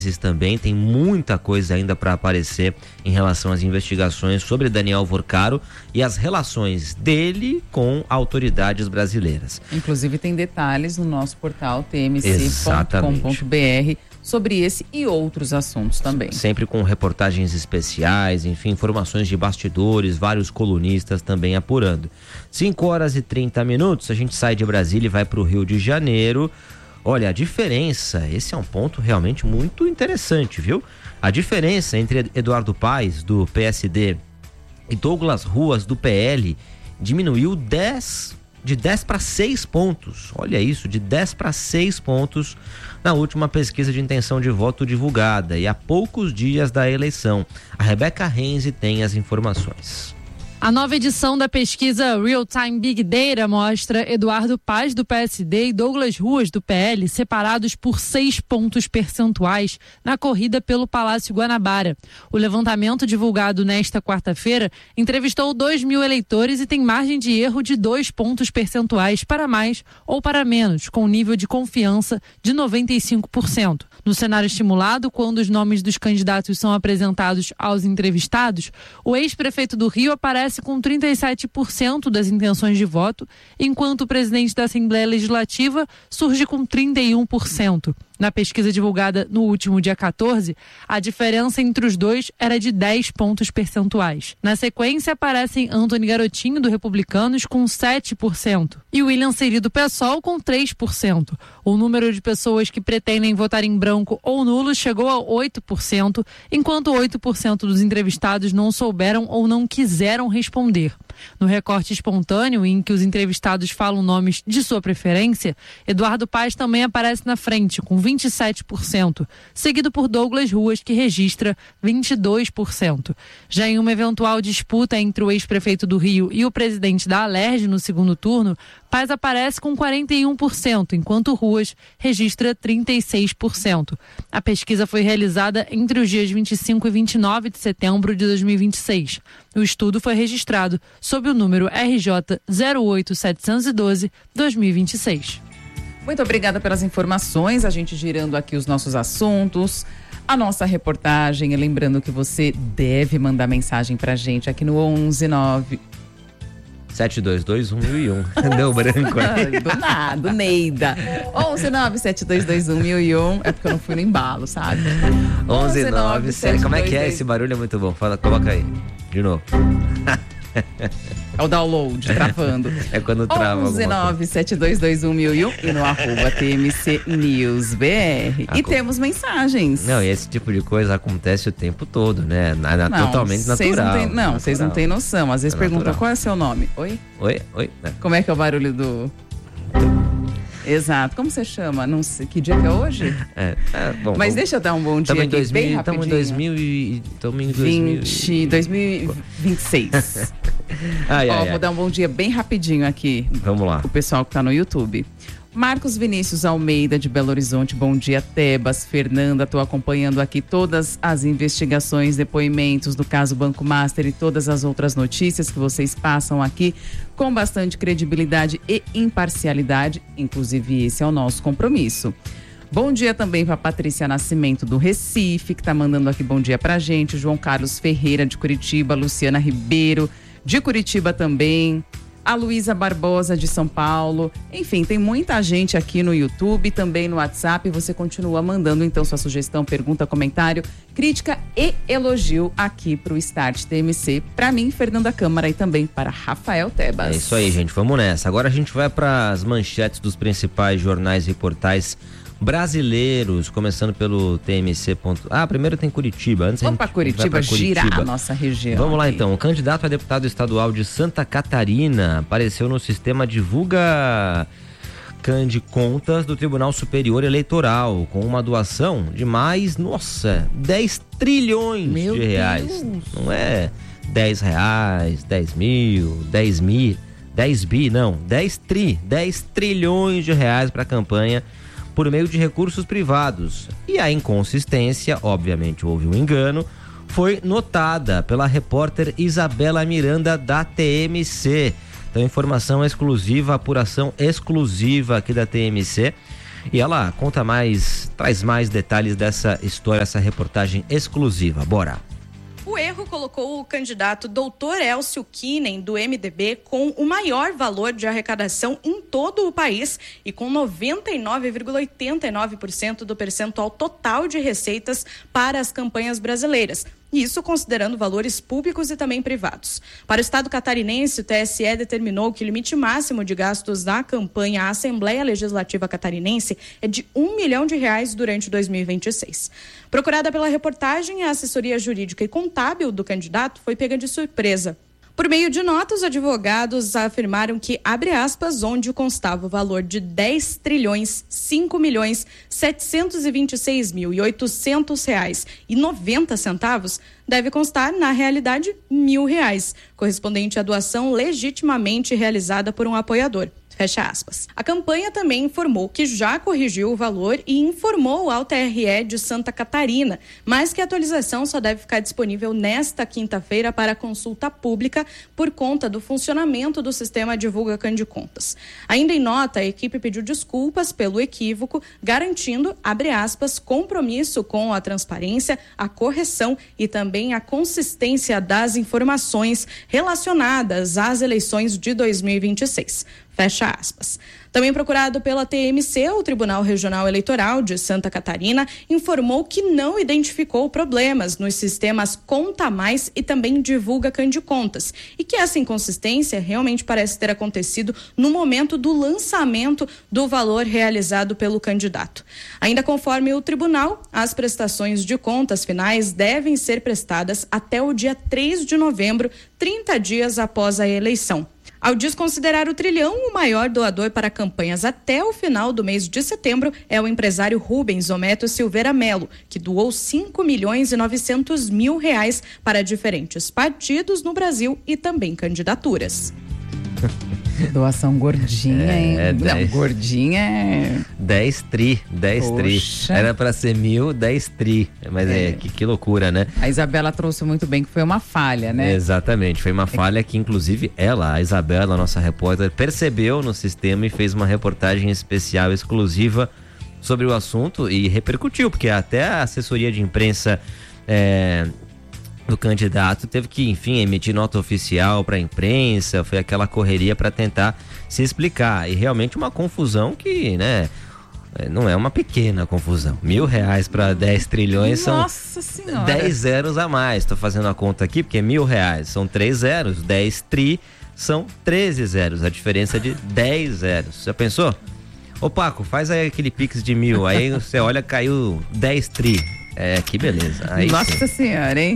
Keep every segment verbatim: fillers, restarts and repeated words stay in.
também tem muita coisa ainda para aparecer em relação às investigações sobre Daniel Vorcaro e as relações dele com autoridades brasileiras. Inclusive tem detalhes no nosso portal t m c ponto com ponto b r sobre esse e outros assuntos também. Sempre com reportagens especiais, enfim, informações de bastidores, vários colunistas também apurando. cinco horas e trinta minutos, a gente sai de Brasília e vai para o Rio de Janeiro. Olha, a diferença, esse é um ponto realmente muito interessante, viu? A diferença entre Eduardo Paes, do P S D, e Douglas Ruas, do P L, diminuiu dez, de dez para seis pontos. Olha isso, de dez para seis pontos na última pesquisa de intenção de voto divulgada e há poucos dias da eleição. A Rebeca Renzi tem as informações. A nova edição da pesquisa Real Time Big Data mostra Eduardo Paes, do P S D, e Douglas Ruas, do P L, separados por seis pontos percentuais na corrida pelo Palácio Guanabara. O levantamento divulgado nesta quarta-feira entrevistou dois mil eleitores e tem margem de erro de dois pontos percentuais para mais ou para menos, com nível de confiança de noventa e cinco por cento. No cenário estimulado, quando os nomes dos candidatos são apresentados aos entrevistados, o ex-prefeito do Rio aparece com trinta e sete por cento das intenções de voto, enquanto o presidente da Assembleia Legislativa surge com trinta e um por cento. Na pesquisa divulgada no último dia quatorze, a diferença entre os dois era de dez pontos percentuais. Na sequência, aparecem Antony Garotinho, do Republicanos, com sete por cento, e William Seri, do PSOL, com três por cento. O número de pessoas que pretendem votar em branco ou nulo chegou a oito por cento, enquanto oito por cento dos entrevistados não souberam ou não quiseram responder. No recorte espontâneo, em que os entrevistados falam nomes de sua preferência, Eduardo Paes também aparece na frente, com vinte e sete por cento, seguido por Douglas Ruas, que registra vinte e dois por cento. Já em uma eventual disputa entre o ex-prefeito do Rio e o presidente da Alerj no segundo turno, Paes aparece com quarenta e um por cento, enquanto Ruas registra trinta e seis por cento. A pesquisa foi realizada entre os dias vinte e cinco e vinte e nove de setembro de dois mil e vinte e seis. O estudo foi registrado sob o número R J zero oito sete um dois barra dois mil e vinte e seis. Muito obrigada pelas informações, a gente girando aqui os nossos assuntos, a nossa reportagem, e lembrando que você deve mandar mensagem pra gente aqui no onze nove sete dois dois um mil e um. Deu branco aí. Do nada, Neida. onze nove sete dois dois um mil e um. É porque eu não fui no embalo, sabe? onze nove sete. Como é que é? Esse barulho é muito bom. Fala, coloca aí. De novo. É o download, travando. É quando trava. onze nove sete dois dois um mil e um e no arroba T M C News B R. E temos mensagens. Não, e esse tipo de coisa acontece o tempo todo, né? Na, na, não, totalmente natural. Não, não vocês não têm noção. Às vezes é perguntam qual é seu nome. Oi? Oi? Oi? Não. Como é que é o barulho do... Exato. Como você chama? Não sei. Que dia que é hoje? É, é bom. Mas vamos... deixa eu dar um bom dia aqui, dois mil, bem rapidinho. Estamos em dois mil e... Estamos em vinte, dois mil e vinte e seis. ai, Ó, ai, vou ai. dar um bom dia bem rapidinho aqui. Vamos lá. O pessoal que tá no YouTube. Marcos Vinícius Almeida, de Belo Horizonte, bom dia. Tebas, Fernanda, tô acompanhando aqui todas as investigações, depoimentos do caso Banco Master e todas as outras notícias que vocês passam aqui com bastante credibilidade e imparcialidade, inclusive esse é o nosso compromisso. Bom dia também para Patrícia Nascimento, do Recife, que tá mandando aqui bom dia pra gente, João Carlos Ferreira, de Curitiba, Luciana Ribeiro, de Curitiba também, a Luísa Barbosa, de São Paulo. Enfim, tem muita gente aqui no YouTube, também no WhatsApp. Você continua mandando então sua sugestão, pergunta, comentário, crítica e elogio aqui pro Start T M C. Para mim, Fernanda Câmara, e também para Rafael Tebas. É isso aí, gente. Vamos nessa. Agora a gente vai para as manchetes dos principais jornais e portais brasileiros, começando pelo T M C. Ah, primeiro tem Curitiba. Antes Vamos para Curitiba, Curitiba, girar a nossa região. Vamos lá aqui. Então. O candidato a deputado estadual de Santa Catarina apareceu no sistema Divulga Cande Contas do Tribunal Superior Eleitoral, com uma doação de mais, nossa, dez trilhões Meu de reais. Deus. Não é dez reais, dez mil, dez mil, dez bi, não, dez tri, dez trilhões de reais para a campanha por meio de recursos privados. E a inconsistência, obviamente houve um engano, foi notada pela repórter Isabela Miranda, da T M C. Então, informação exclusiva, apuração exclusiva aqui da T M C. E ela conta mais, traz mais detalhes dessa história, essa reportagem exclusiva. Bora! O erro colocou o candidato doutor Elcio Kinen, do M D B, com o maior valor de arrecadação em todo o país e com noventa e nove vírgula oitenta e nove por cento do percentual total de receitas para as campanhas brasileiras. Isso considerando valores públicos e também privados. Para o estado catarinense, o T S E determinou que o limite máximo de gastos da campanha à Assembleia Legislativa Catarinense é de um milhão de reais durante dois mil e vinte e seis. Procurada pela reportagem, a assessoria jurídica e contábil do candidato foi pega de surpresa. Por meio de notas, os advogados afirmaram que, abre aspas, onde constava o valor de dez trilhões, cinco milhões, setecentos e vinte e seis mil e oitocentos reais e noventa centavos, deve constar, na realidade, mil reais, correspondente à doação legitimamente realizada por um apoiador. Fecha aspas. A campanha também informou que já corrigiu o valor e informou ao T R E de Santa Catarina, mas que a atualização só deve ficar disponível nesta quinta-feira para consulta pública por conta do funcionamento do sistema Divulga Candicontas. Ainda em nota, a equipe pediu desculpas pelo equívoco, garantindo, abre aspas, compromisso com a transparência, a correção e também a consistência das informações relacionadas às eleições de dois mil e vinte e seis. Fecha aspas. Também procurado pela T M C, o Tribunal Regional Eleitoral de Santa Catarina informou que não identificou problemas nos sistemas Conta Mais e também Divulga Candicontas e que essa inconsistência realmente parece ter acontecido no momento do lançamento do valor realizado pelo candidato. Ainda conforme o tribunal, as prestações de contas finais devem ser prestadas até o dia três de novembro, trinta dias após a eleição. Ao desconsiderar o trilhão, o maior doador para campanhas até o final do mês de setembro é o empresário Rubens Ometo Silveira Melo, que doou cinco milhões e novecentos mil reais para diferentes partidos no Brasil e também candidaturas. Doação gordinha, É, hein? é Não, dez. gordinha é... dez tri, dez tri. Poxa. Era pra ser mil, dez tri. Mas é, É. que, que loucura, né? A Isabela trouxe muito bem que foi uma falha, né? Exatamente, foi uma falha que inclusive ela, a Isabela, nossa repórter, percebeu no sistema e fez uma reportagem especial, exclusiva sobre o assunto e repercutiu, porque até a assessoria de imprensa é, do candidato teve que, enfim, emitir nota oficial para a imprensa, foi aquela correria para tentar se explicar e realmente uma confusão que, né, não é uma pequena confusão. Mil reais para dez trilhões são Nossa Senhora. dez zeros a mais. Tô fazendo a conta aqui porque mil reais são três zeros, dez tri são treze zeros. A diferença é de dez zeros. Já pensou? Ô Paco, faz aí aquele pix de mil. Aí você olha, caiu dez tri. É, que beleza. Aí Nossa sim. Senhora, hein?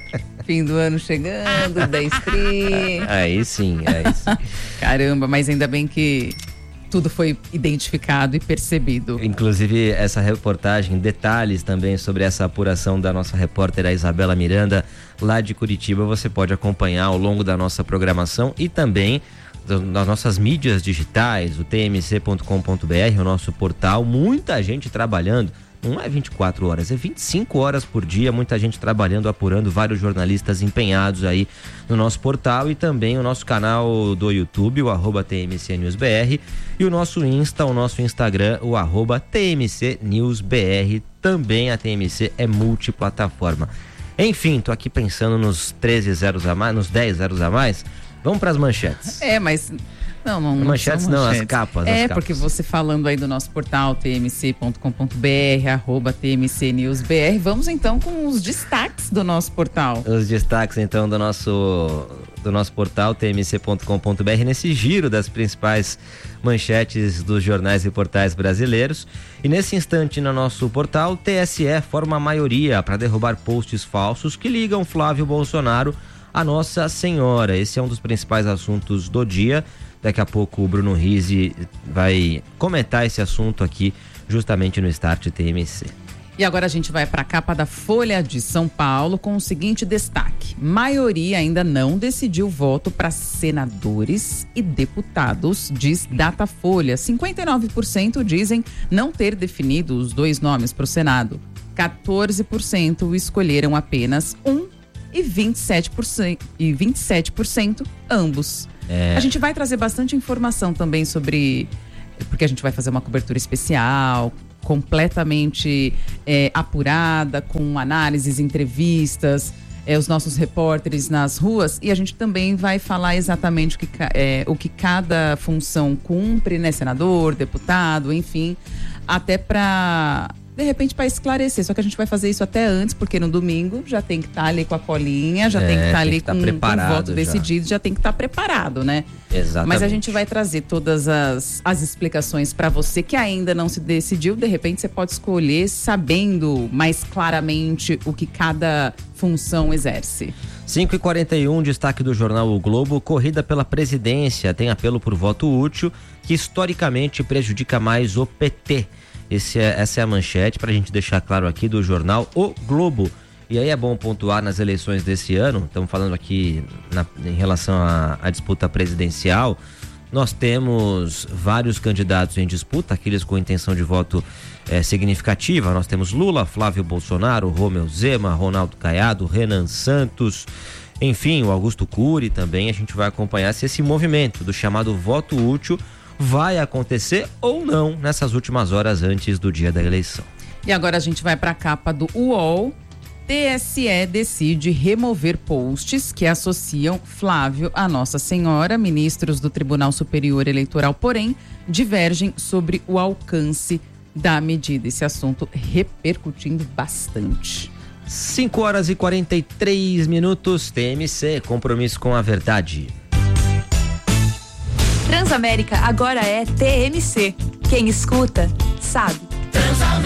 Fim do ano chegando, dez tri. Aí sim, aí sim. Caramba, mas ainda bem que tudo foi identificado e percebido. Inclusive, essa reportagem, detalhes também sobre essa apuração da nossa repórter, a Isabela Miranda, lá de Curitiba, você pode acompanhar ao longo da nossa programação e também nas nossas mídias digitais, o t m c ponto com ponto b r, o nosso portal, muita gente trabalhando. Não é vinte e quatro horas, é vinte e cinco horas por dia, muita gente trabalhando, apurando, vários jornalistas empenhados aí no nosso portal e também o nosso canal do YouTube, o arroba T M C News B R, e o nosso Insta, o nosso Instagram, o arroba T M C News B R, também a T M C é multiplataforma. Enfim, tô aqui pensando nos treze zeros a mais, nos dez zeros a mais, vamos para as manchetes. É, mas... Não, não, não manchetes são não, manchetes. as capas. É, as capas. porque você falando aí do nosso portal t m c ponto com ponto b r, arroba T M C News B R, vamos então com os destaques do nosso portal. Os destaques então do nosso, do nosso portal t m c ponto com ponto b r nesse giro das principais manchetes dos jornais e portais brasileiros. E nesse instante no nosso portal, T S E forma a maioria para derrubar posts falsos que ligam Flávio Bolsonaro a Nossa Senhora. Esse é um dos principais assuntos do dia. Daqui a pouco o Bruno Rizzi vai comentar esse assunto aqui justamente no Start T M C. E agora a gente vai para a capa da Folha de São Paulo com o seguinte destaque: maioria ainda não decidiu voto para senadores e deputados, diz Datafolha. cinquenta e nove por cento dizem não ter definido os dois nomes para o Senado. quatorze por cento escolheram apenas um e vinte e sete por cento, e vinte e sete por cento ambos. É. A gente vai trazer bastante informação também sobre porque a gente vai fazer uma cobertura especial, completamente é, apurada, com análises, entrevistas, é, os nossos repórteres nas ruas, e a gente também vai falar exatamente o que, é, o que cada função cumpre, né? Senador, deputado, enfim, até para... de repente, para esclarecer. Só que a gente vai fazer isso até antes, porque no domingo já tem que estar tá ali com a colinha, já é, tem que estar tá ali com, com o voto já. decidido, já tem que estar tá preparado, né? Exatamente. Mas a gente vai trazer todas as, as explicações para você que ainda não se decidiu. De repente, você pode escolher sabendo mais claramente o que cada função exerce. cinco e quarenta e um, destaque do jornal O Globo. Corrida pela presidência tem apelo por voto útil, que historicamente prejudica mais o P T. Esse é, essa é a manchete para a gente deixar claro aqui do jornal O Globo. E aí é bom pontuar nas eleições desse ano, estamos falando aqui na, em relação à, à disputa presidencial, nós temos vários candidatos em disputa, aqueles com intenção de voto é, significativa. Nós temos Lula, Flávio Bolsonaro, Romeu Zema, Ronaldo Caiado, Renan Santos, enfim, o Augusto Cury também. A gente vai acompanhar se esse movimento do chamado voto útil vai acontecer ou não nessas últimas horas antes do dia da eleição. E agora a gente vai para a capa do U O L. T S E decide remover posts que associam Flávio a Nossa Senhora. Ministros do Tribunal Superior Eleitoral, porém, divergem sobre o alcance da medida. Esse assunto repercutindo bastante. cinco horas e quarenta e três minutos. T M C, compromisso com a verdade. Transamérica agora é T M C. Quem escuta, sabe. Transamérica.